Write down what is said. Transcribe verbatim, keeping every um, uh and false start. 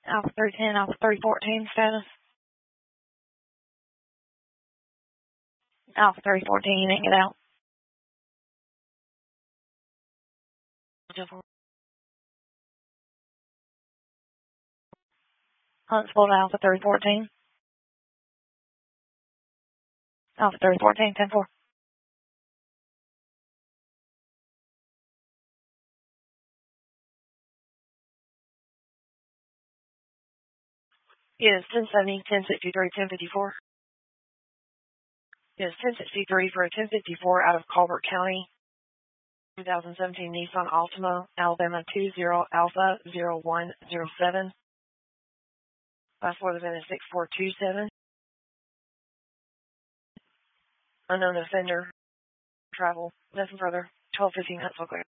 Alpha three ten, Alpha three fourteen status. Alpha three fourteen, you didn't get out. Huntsville to Alpha three fourteen. Alpha three fourteen, ten four. Is ten seventy, ten sixty-three, ten fifty-four. Is ten sixty-three for a ten fifty-four out of Colbert County. twenty seventeen Nissan Altima, Alabama two zero Alpha zero one zero seven. Last four of the VIN is six four two seven. Unknown offender. Travel. Nothing further. twelve fifteen Huntsville clear.